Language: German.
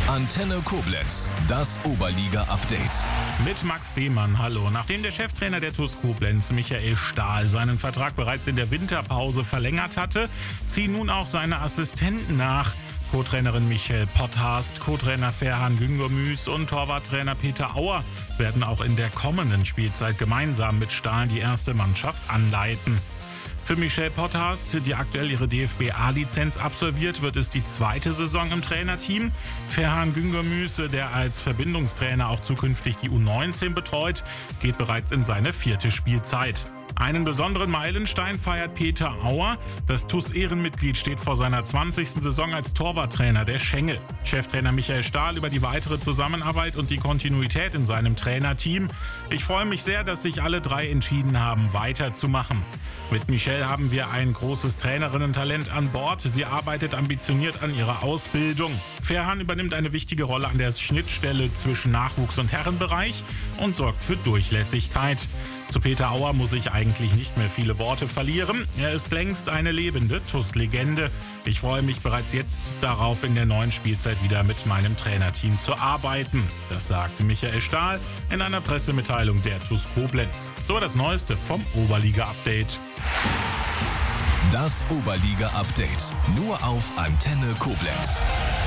Antenne Koblenz, das Oberliga-Update. Mit Max Demann, hallo. Nachdem der Cheftrainer der TuS Koblenz, Michael Stahl, seinen Vertrag bereits in der Winterpause verlängert hatte, ziehen nun auch seine Assistenten nach. Co-Trainerin Michelle Potthast, Co-Trainer Ferhan Güngörmüs und Torwarttrainer Peter Auer werden auch in der kommenden Spielzeit gemeinsam mit Stahl die erste Mannschaft anleiten. Für Michelle Potthast, die aktuell ihre DFB-A-Lizenz absolviert, wird es die zweite Saison im Trainerteam. Ferhan Güngörmüs, der als Verbindungstrainer auch zukünftig die U19 betreut, geht bereits in seine 4. Spielzeit. Einen besonderen Meilenstein feiert Peter Auer. Das TuS-Ehrenmitglied steht vor seiner 20. Saison als Torwarttrainer der Schenge. Cheftrainer Michael Stahl über die weitere Zusammenarbeit und die Kontinuität in seinem Trainerteam. Ich freue mich sehr, dass sich alle 3 entschieden haben, weiterzumachen. Mit Michelle haben wir ein großes Trainerinnen-Talent an Bord. Sie arbeitet ambitioniert an ihrer Ausbildung. Ferhan übernimmt eine wichtige Rolle an der Schnittstelle zwischen Nachwuchs- und Herrenbereich und sorgt für Durchlässigkeit. Zu Peter Auer muss ich eigentlich nicht mehr viele Worte verlieren. Er ist längst eine lebende TuS-Legende. Ich freue mich bereits jetzt darauf, in der neuen Spielzeit wieder mit meinem Trainerteam zu arbeiten. Das sagte Michael Stahl in einer Pressemitteilung der TuS Koblenz. So das Neueste vom Oberliga-Update. Das Oberliga-Update nur auf Antenne Koblenz.